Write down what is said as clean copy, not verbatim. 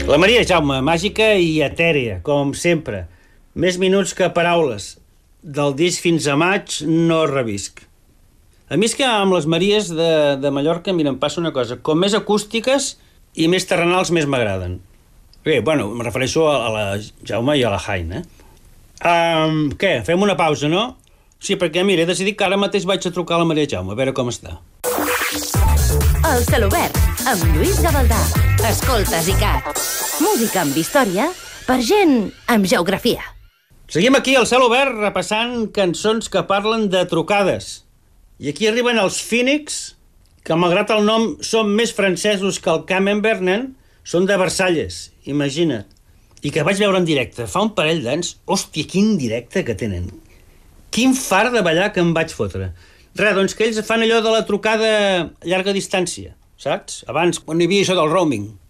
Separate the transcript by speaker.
Speaker 1: La Maria Jaume, màgica i etèria, com sempre. Més minuts que paraules. Del disc fins a maig no revisc. A mi és que amb les Maries de Mallorca, mira, em passa una cosa. Com més acústiques i més terrenals, més m'agraden. Bé, bueno, em refereixo a la Jaume i a la Jaime, què? Fem una pausa, no? Sí, perquè, mira, he decidit que ara mateix vaig a trucar a la Maria Jaume, a veure com està.
Speaker 2: El Celobert, amb Lluís Gavaldà. Escoltes ICAT. Música amb història per gent amb geografia.
Speaker 1: Seguim aquí al Celobert repassant cançons que parlen de trucades. I aquí arriben els Phoenix, que malgrat el nom són més francesos que el Camembert, nen, són de Versalles, imagina't. I que vaig veure en directe fa un parell d'anys. Hòstia, quin directe que tenen. Quin far de ballar que em vaig fotre. Res, doncs que ells fan allò de la trucada a llarga distància, saps? Abans, quan hi havia això del roaming.